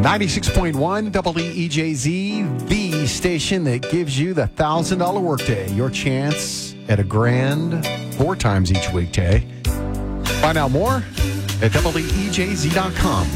96.1 WEJZ, the station that gives you the $1,000 workday. Your chance at a grand 4 times each weekday. Find out more at WEJZ.com.